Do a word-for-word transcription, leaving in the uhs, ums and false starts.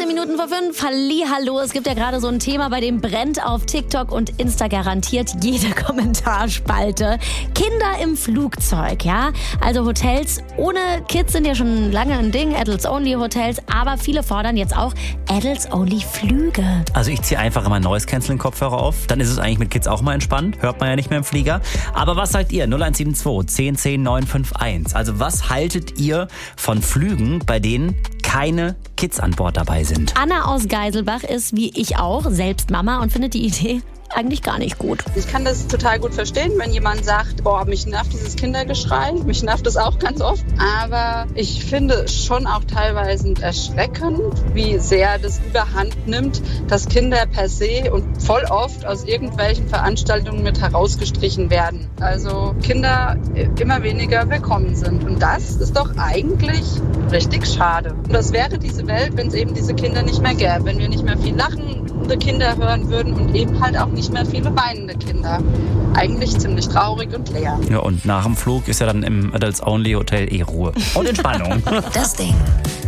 Minuten vor fünf. Hallihallo. Es gibt ja gerade so ein Thema, bei dem brennt auf TikTok und Insta garantiert jede Kommentarspalte. Kinder im Flugzeug, ja? Also Hotels ohne Kids sind ja schon lange ein Ding, Adults-Only-Hotels, aber viele fordern jetzt auch Adults-Only-Flüge. Also ich ziehe einfach immer Noise-Canceling-Kopfhörer auf, dann ist es eigentlich mit Kids auch mal entspannt, hört man ja nicht mehr im Flieger. Aber was sagt ihr? null eins sieben zwei, zehn zehn, neun fünf eins. Also was haltet ihr von Flügen, bei denen keine Kids an Bord dabei sind? Anna aus Geiselbach ist, wie ich auch, selbst Mama und findet die Idee eigentlich gar nicht gut. Ich kann das total gut verstehen, wenn jemand sagt, boah, mich nervt dieses Kindergeschrei, mich nervt das auch ganz oft. Aber ich finde es schon auch teilweise erschreckend, wie sehr das Überhand nimmt, dass Kinder per se und voll oft aus irgendwelchen Veranstaltungen mit herausgestrichen werden. Also Kinder immer weniger willkommen sind. Und das ist doch eigentlich richtig schade. Und das wäre diese Welt, wenn es eben diese Kinder nicht mehr gäbe, wenn wir nicht mehr viel lachen, Kinder hören würden und eben halt auch nicht mehr viele weinende Kinder. Eigentlich ziemlich traurig und leer. Ja, und nach dem Flug ist ja dann im Adults-Only-Hotel eh Ruhe und Entspannung. Das Ding.